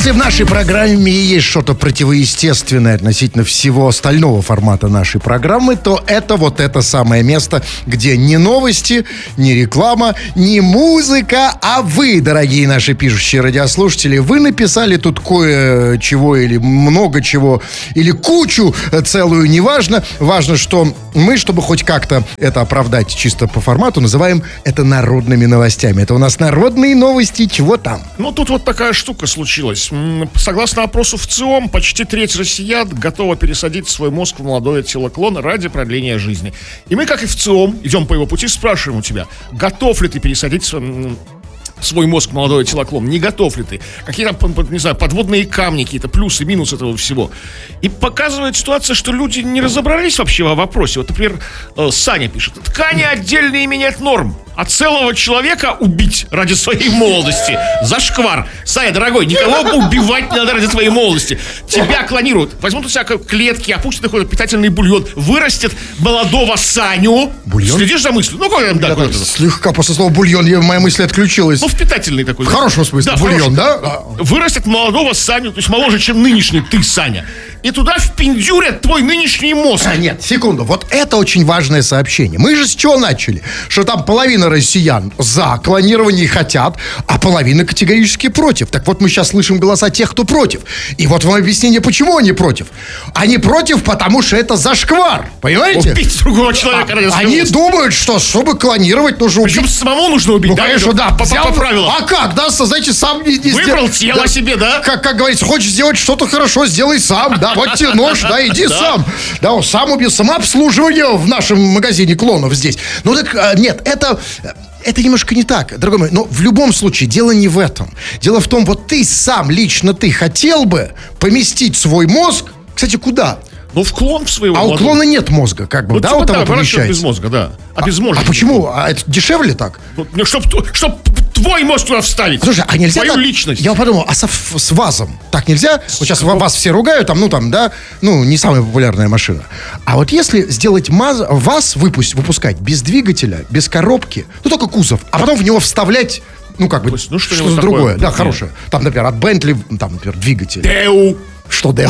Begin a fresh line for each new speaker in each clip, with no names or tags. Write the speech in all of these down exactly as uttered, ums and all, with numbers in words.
Если в нашей программе есть что-то противоестественное относительно всего остального формата нашей программы, то это вот это самое место, где не новости, не реклама, не музыка, а вы, дорогие наши пишущие радиослушатели, вы написали тут кое-чего или много чего, или кучу целую, неважно. Важно, что мы, чтобы хоть как-то это оправдать чисто по формату, называем это народными новостями. Это у нас народные новости, чего там?
Ну, тут вот такая штука случилась. Согласно опросу в ЦИОМ, почти треть россиян готова пересадить свой мозг в молодое тело клона ради продления жизни. И мы, как и в ЦИОМ, идем по его пути, спрашиваем у тебя, готов ли ты пересадить свой, свой мозг в молодое тело клона? Не готов ли ты? Какие там, не знаю, подводные камни, какие-то плюсы, минусы этого всего. И показывает ситуация, что люди не разобрались вообще в вопросе. Вот, например, Саня пишет: ткани отдельные менять норм, а целого человека убить ради своей молодости — зашквар. Саня, дорогой, никого убивать не надо ради твоей молодости. Тебя клонируют, возьмут у себя клетки, опустят какой-то питательный бульон, вырастет молодого Саню.
Бульон?
Следишь за мыслью? Ну, какой там, да,
да, слегка после слова бульон, я, моя мысль отключилась.
Ну, в питательный такой.
В хорошем смысле,
да,
бульон,
хороший.
да?
Вырастет молодого Саню, то есть моложе, чем нынешний ты, Саня. И туда впендюрят твой нынешний мозг.
А, нет, секунду, вот это очень важное сообщение. Мы же с чего начали? Что там половина россиян за клонирование хотят, а половина категорически против. Так вот, мы сейчас слышим голоса тех, кто против. И вот вам объяснение, почему они против. Они против, потому что это зашквар. Понимаете?
Убить другого человека.
А, они думают, что чтобы клонировать, нужно убить.
Причем самому нужно убить,
ну,
да?
конечно, да.
По, по, по правилам.
А как, да, знаете, сам не, не
Выбрал
сдел...
тело
да.
себе, да?
Как, как говорится, хочешь сделать что-то хорошо, сделай сам, да. Вот тебе нож, да, иди
да.
сам. Да, сам убил, самообслуживание в нашем магазине клонов здесь. Ну так, нет, это... Это немножко не так, дорогой мой. Но в любом случае, дело не в этом. Дело в том, вот ты сам, лично ты хотел бы поместить свой мозг, кстати, куда?
Ну, в клон своего.
А у клона нет мозга, как бы,
ну,
да,
типа,
вот того
да,
помещается.
без мозга, да. А,
а
без мозга.
А почему? А это дешевле так?
Ну, чтоб, чтоб твой мозг туда вставить.
Слушай, а нельзя
твою
так?
личность.
Я подумал, а со, с ВАЗом так нельзя? Вот сейчас вас все ругают, там, ну, там, да, ну, не самая популярная машина. А вот если сделать МАЗ, ВАЗ выпусть, выпускать без двигателя, без коробки, ну, только кузов, а потом в него вставлять, ну, как бы,
есть, ну, что-то
что-то другое. Да,
нет.
хорошее. Там, например, от Бентли, там, например, двигатель.
Дэу.
Что Дэу?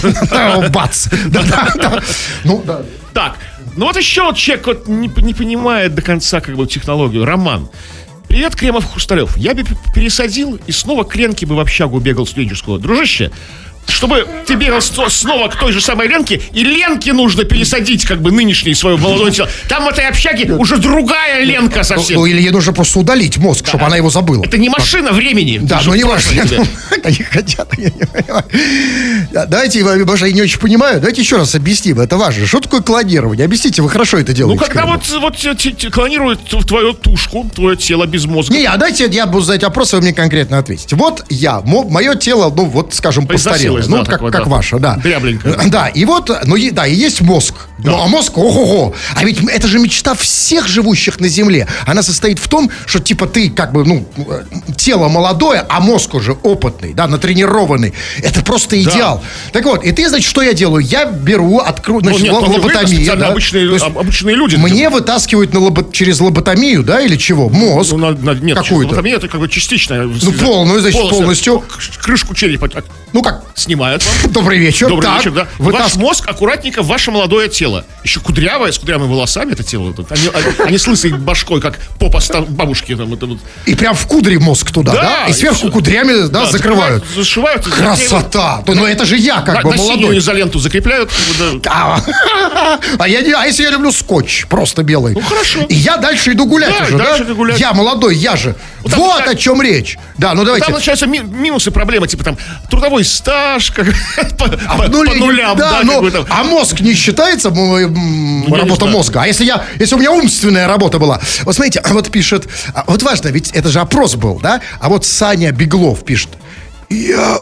Бац. Ну, да.
Так, ну вот еще вот человек вот не, не понимает до конца как бы технологию. Роман. Привет, Кремов Хрусталев. Я бы пересадил и снова к Ленке бы в общагу бегал студенческую. Дружище, чтобы ты бегал снова к той же самой Ленке, и Ленке нужно пересадить как бы нынешнее свое молодое тело. Там в этой общаге уже другая Ленка совсем.
Ну, или ей нужно просто удалить мозг, да. чтобы она его забыла.
Это не машина времени.
Да, но не важно. Они хотят, я не понимаю. Давайте, может, я не очень понимаю, давайте еще раз объясним, это важно. Что такое клонирование? Объясните, вы хорошо это делаете.
Ну, когда вот, вот клонируют твою тушку, твое тело без мозга.
Не, а дайте я буду задать вопрос, вы мне конкретно ответите. Вот я, мое тело, ну, вот, скажем, постарело. Ну,
да,
как,
такое,
как
да.
ваше, да.
Дрябленько.
Да, и вот, ну, и, да, и есть мозг. Да. Ну, а мозг, ого-го. А ведь это же мечта всех живущих на Земле. Она состоит в том, что, типа, ты, как бы, ну, тело молодое, а мозг уже опытный, да, натренированный. Это просто идеал. Да. Так вот, и ты, значит, что я делаю? Я беру, открою, значит, ну, нет, лоботомию. Да?
Обычные, обычные люди.
Мне это... вытаскивают на лобо... через лоботомию, да, или чего? Мозг.
Ну, на, на, нет,
какую-то.
Лоботомия это как бы частичная.
Ну, полную, значит, полностью.
Крышку черепа.
Ну, как?
Снимают.
Добрый вечер.
Добрый
так,
вечер, да.
вытас...
Ваш мозг аккуратненько в ваше молодое тело. Еще кудрявое, с кудрявыми волосами это тело. Они, они с лысой башкой, как попа бабушки. Там, это вот.
И прям в кудре мозг туда, да? да? И сверху и кудрями, да, да, закрывают.
Зашивают.
Красота! Ну, это же я, как
на,
бы,
на
молодой. На
синюю изоленту закрепляют. Да.
А, я не, а если я люблю скотч, просто белый?
Ну, хорошо.
И я дальше иду гулять
да,
уже,
дальше
да?
Гулять.
Я молодой, я же. Вот, вот начинает... о чем речь. Да, ну давайте.
Там начинаются ми- минусы, проблемы, типа там трудовой стаж, как по,
а
по,
нули,
по нулям.
Да,
да,
ну,
как бы,
а мозг не считается, ну, работа мозга. А если я, если у меня умственная работа была? Вот смотрите, вот пишет, вот важно, ведь это же опрос был, да? А вот Саня Беглов пишет: я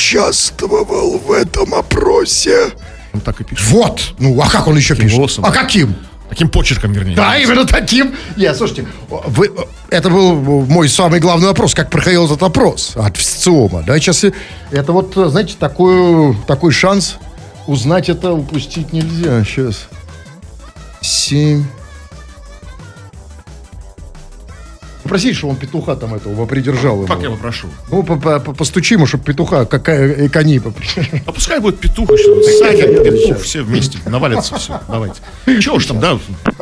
участвовал в этом опросе.
Он так и пишет.
Вот. Ну, а как он еще
каким
пишет?
Голосом,
а каким?
Таким почерком, вернее.
Да, именно таким. Нет, слушайте, вы, это был мой самый главный вопрос, как проходил этот опрос от ВЦИОМа. Да, сейчас это вот, знаете, такой, такой шанс узнать это упустить нельзя. Сейчас. Семь. попроси, чтобы он петуха там этого придержал.
Как я попрошу?
Ну, постучи ему, чтобы петуха, какая и кони попридержал.
А пускай будет петух, что Саня, петух, все вместе, навалится все. Давайте. Чего уж там, да?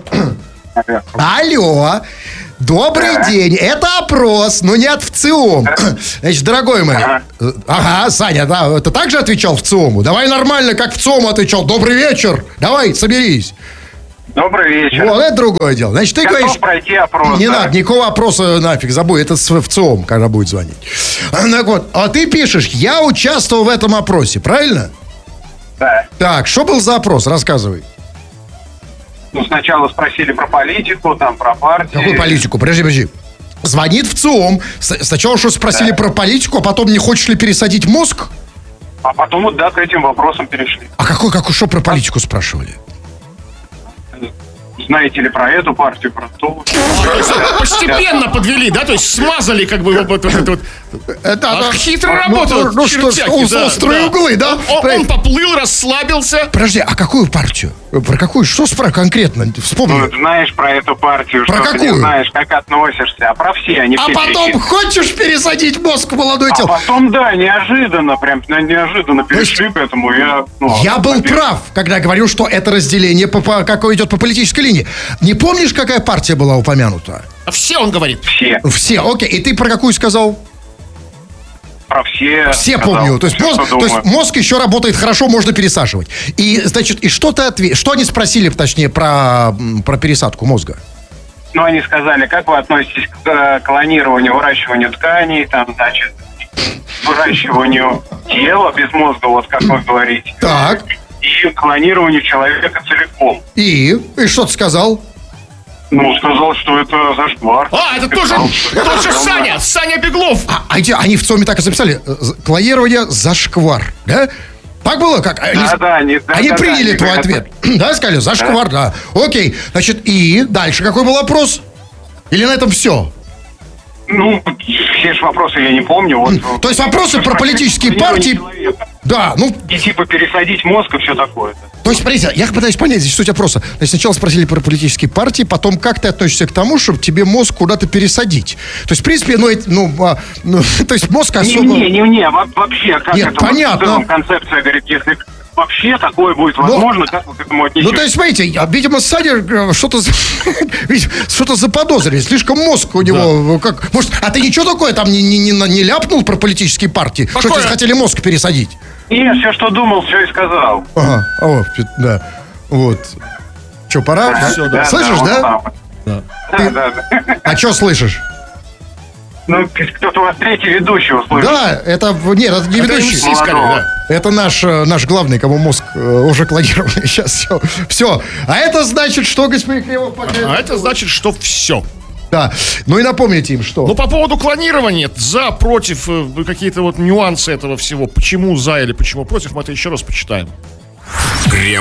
Алло, добрый да. день, это опрос, но не от ВЦИОМ. Значит, дорогой мой, ага. ага, Саня, да, ты также отвечал ВЦИОМу? Давай нормально, как ВЦИОМу отвечал. Добрый вечер, давай, соберись.
Добрый вечер.
Вот, это другое дело. Значит, ты
Готов
говоришь...
пройти опрос.
Не
да?
надо, никакого опроса нафиг, забудь, это с ВЦИОМ, когда будет звонить. Так вот, а ты пишешь, я участвовал в этом опросе, правильно?
Да.
Так, что был за опрос, рассказывай.
Ну, сначала спросили про политику, там, про партию.
Какую политику? Подожди, подожди. Звонит ВЦИОМ. Сначала что спросили да. про политику, а потом не хочешь ли пересадить мозг?
А потом вот, да, к этим вопросам перешли.
А какой, какой, что про политику спрашивали?
Знаете ли про эту партию, про ту?
Постепенно подвели, да? То есть смазали как бы вот это вот.
Это,
а
да,
хитро
ну,
работают.
Ну, что, да, острые да, углы, да?
Он, он поплыл, расслабился.
Подожди, а какую партию? Про какую? Что спрашивать конкретно? Вспомни.
Ну, знаешь про эту партию,
про
что
какую?
ты не знаешь, как относишься. А про все, они
а
все. А
потом
перечислят.
Хочешь пересадить мозг в молодое тело?
А потом, да, неожиданно, прям неожиданно перешли
есть,
к этому. Я, ну,
я был опять... прав, когда говорил, что это разделение, по, по, какое идет по политической линии. Не помнишь, какая партия была упомянута?
А все, он говорит.
Все.
Все, окей. И ты про какую сказал?
Про все.
Все
сказал,
помню. То есть,
все,
мозг, то есть мозг еще работает хорошо, можно пересаживать. И, значит, и что ты ответил? Что они спросили, точнее, про, про пересадку мозга?
Ну, они сказали, как вы относитесь к клонированию, выращиванию тканей, там, значит, выращиванию тела без мозга, вот как вы говорите.
Так.
И клонированию человека целиком.
И? И что ты сказал?
Ну, сказал, что это зашквар.
А, это тоже, тот же Саня, Саня Беглов.
А, а где, они в ЦИОМе так и записали? Клонирование зашквар, да? Так было? Как? Они,
да, да, они, да,
они
да,
приняли
да,
твой
это...
ответ. Да, сказали, зашквар, да. да. Окей, значит, и дальше какой был вопрос? Или на этом все?
Ну, все же вопросы я не помню. Вот,
то есть вопросы про политические партии... Да, ну...
И типа пересадить мозг и все такое.
То есть, смотрите, я пытаюсь понять здесь суть опроса. То есть сначала спросили про политические партии, потом как ты относишься к тому, чтобы тебе мозг куда-то пересадить. То есть, в принципе, ну, ну, а, ну то есть мозг особо...
Не, не, не, не, вообще, как
Нет,
это...
понятно.
Вот, в целом концепция, говорит, если... Вообще такое будет возможно, ну, как вы к этому отнесетесь?
Ну, то есть, смотрите, видимо, Саня что-то что-то заподозрили. Слишком мозг у него, да. как... Может, а ты ничего такое там не, не, не, не ляпнул про политические партии? Какое? Что тебе хотели мозг пересадить?
Нет, все, что думал, все и сказал.
Ага, о, да. Вот. Че, пора?
Да,
все,
да,
да. Слышишь,
да?
Да,
да? Ты... да, да, да.
А что слышишь?
Ну, кто-то у вас третий ведущий услышал.
Да, это, нет, это не
это
ведущий.
эм си, скорее, да.
Это наш, наш главный, кому мозг уже клонированный. Сейчас все. Все. А это значит, что, господин Кривов?
А это значит, что все.
Да. Ну и напомните им, что.
Ну, по поводу клонирования, за, против, какие-то вот нюансы этого всего, почему за или почему против, мы это еще раз почитаем.